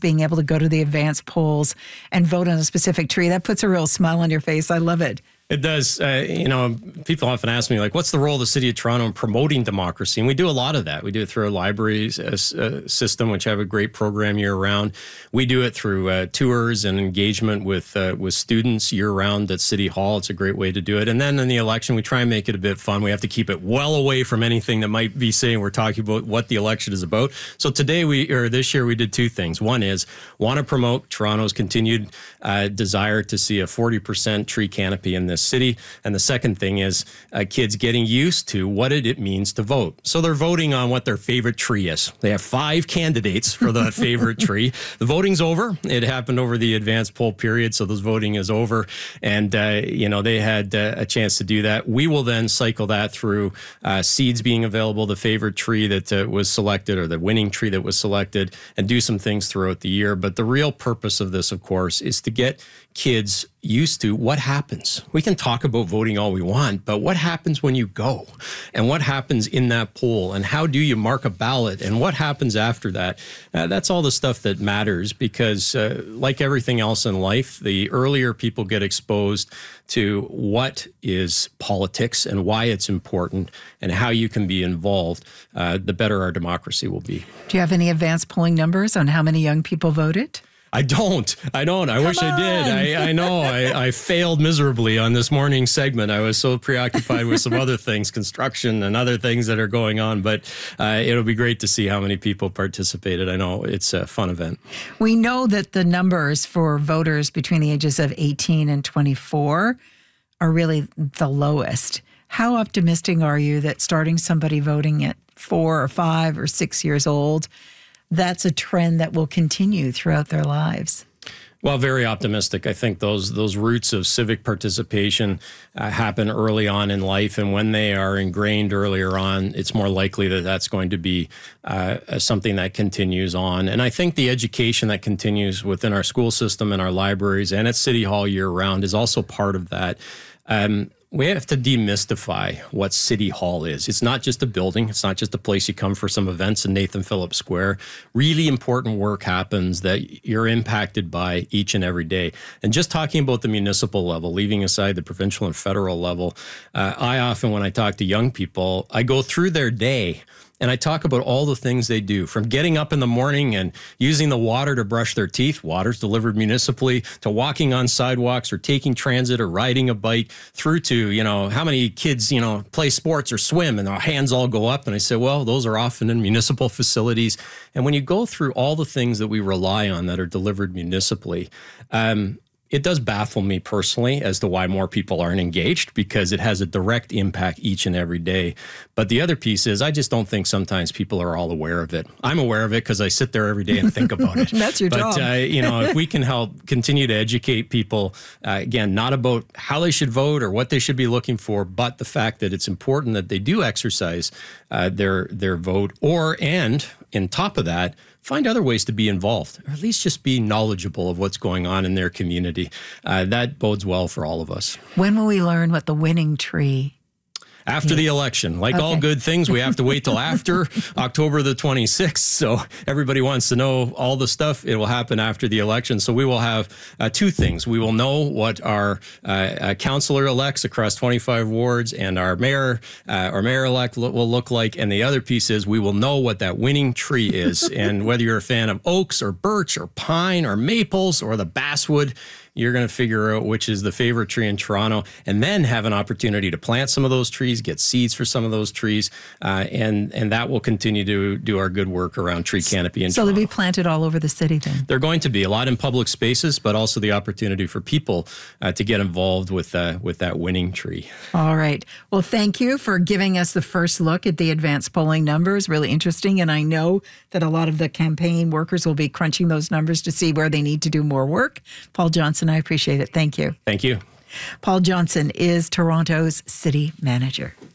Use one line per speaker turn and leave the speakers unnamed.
being able to go to the advanced polls and vote on a specific tree. That puts a real smile on your face. I love it.
It does. People often ask me, what's the role of the City of Toronto in promoting democracy? And we do a lot of that. We do it through our libraries system, which have a great program year-round. We do it through tours and engagement with students year-round at City Hall. It's a great way to do it. And then in the election, we try and make it a bit fun. We have to keep it well away from anything that might be saying we're talking about what the election is about. So this year, we did two things. One is want to promote Toronto's continued desire to see a 40% tree canopy in this city. And the second thing is kids getting used to what it means to vote. So they're voting on what their favorite tree is. They have 5 candidates for the favorite tree. The voting's over. It happened over the advanced poll period, so this voting is over. And, they had a chance to do that. We will then cycle that through seeds being available, the favorite tree that was selected or the winning tree that was selected, and do some things throughout the year. But the real purpose of this, of course, is to get kids used to what happens. We can talk about voting all we want, but what happens when you go? And what happens in that poll? And how do you mark a ballot? And what happens after that? That's all the stuff that matters because like everything else in life, the earlier people get exposed to what is politics and why it's important and how you can be involved, the better our democracy will be.
Do you have any advanced polling numbers on how many young people voted?
I don't. I wish I did. I know. I failed miserably on this morning segment. I was so preoccupied with some other things, construction and other things that are going on. But it'll be great to see how many people participated. I know it's a fun event.
We know that the numbers for voters between the ages of 18 and 24 are really the lowest. How optimistic are you that starting somebody voting at 4 or 5 or 6 years old, that's a trend that will continue throughout their lives?
Well, very optimistic. I think those roots of civic participation happen early on in life, and when they are ingrained earlier on, it's more likely that that's going to be something that continues on. And I think the education that continues within our school system and our libraries and at City Hall year-round is also part of that. We have to demystify what City Hall is. It's not just a building. It's not just a place you come for some events in Nathan Phillips Square. Really important work happens that you're impacted by each and every day. And just talking about the municipal level, leaving aside the provincial and federal level, I often, when I talk to young people, I go through their day and I talk about all the things they do, from getting up in the morning and using the water to brush their teeth, water's delivered municipally, to walking on sidewalks or taking transit or riding a bike, through to, how many kids, play sports or swim and their hands all go up. And I say, well, those are often in municipal facilities. And when you go through all the things that we rely on that are delivered municipally, it does baffle me personally as to why more people aren't engaged, because it has a direct impact each and every day. But the other piece is I just don't think sometimes people are all aware of it. I'm aware of it because I sit there every day and think about it.
That's your job.
But, if we can help continue to educate people, again, not about how they should vote or what they should be looking for, but the fact that it's important that they do exercise their vote, and on top of that, find other ways to be involved, or at least just be knowledgeable of what's going on in their community. That bodes well for all of us.
When will we learn what the winning tree
After the election. Like all good things, we have to wait till after October the 26th. So everybody wants to know all the stuff. It will happen after the election. So we will have two things. We will know what our councillor-elects across 25 wards and our mayor-elect will look like. And the other piece is we will know what that winning tree is. And whether you're a fan of oaks or birch or pine or maples or the basswood, you're going to figure out which is the favorite tree in Toronto, and then have an opportunity to plant some of those trees, get seeds for some of those trees, and that will continue to do our good work around tree canopy in Toronto.
So they'll be planted all over the city then?
They're going to be a lot in public spaces, but also the opportunity for people to get involved with that winning tree.
All right. Well, thank you for giving us the first look at the advanced polling numbers. Really interesting, and I know that a lot of the campaign workers will be crunching those numbers to see where they need to do more work. Paul Johnson, I appreciate it. Thank you.
Thank you.
Paul Johnson is Toronto's city manager.